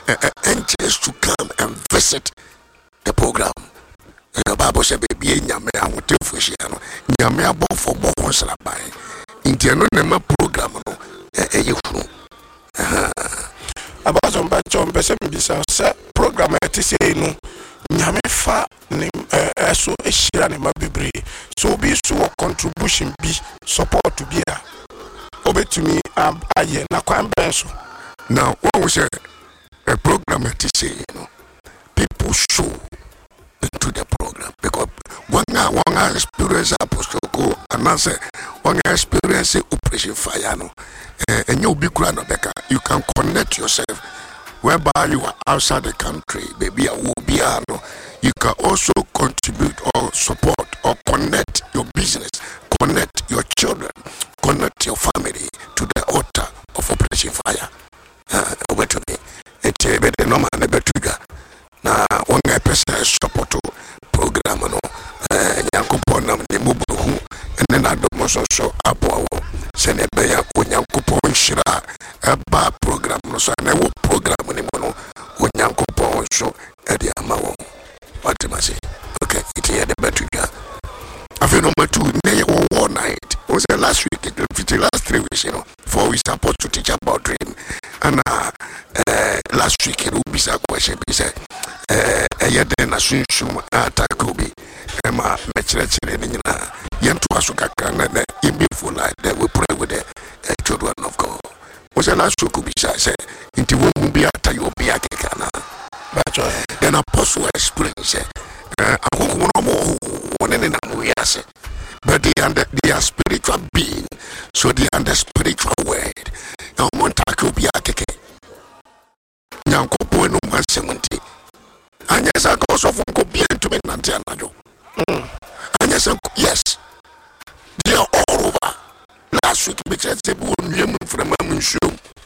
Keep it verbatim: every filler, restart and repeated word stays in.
uh, angels to come and visit the program. The Bible says, "Baby, nyame awote fushia no, nyame abofo bo nsra bai." Inti no na program no e yefunu. Abazo mba chombe se mbisa se program eti sei no nyame fa ne eso ehira ne mabebre. So bi so contribution bi support to be a obetumi aye na kwan benso. Now, when we say a program eti sei no, people show into the program because one one experience apostle go and say one experience operation fire no and you be no beka you can connect yourself whereby you are outside the country baby will be no you can also contribute or support or connect your business, connect your children, connect your family to the altar of operation fire. Uh, over to me it's a bit normal nebetuga na one person support program no eh Nyankopon nam ne mubuhu ene na do so so abo se ne be ya Nyankopon shira eba program no so na wo program ni mo no Nyankopon so e dia ma wo what am say okay it here the better after number two ne one one night was the last week the last three weeks you know four weeks supposed to teach about dream and uh, uh last week it will be a question be say eh eh den asunsun atakobi ema mechire ni na yentu asuka kana na imiful like that we pray with the uh, children of God was the last week be say inti wo bi atayo bi akekana but then apostle experience eh akoko no mo wonene na mo yase but they under they are spiritual being so they under spiritual word now montako bi akeke Nyankopon no masemunti anyesa ko so fun ko bi to me nante anajo anyesa yes they are all over last week we said say bu nwem from am nsuo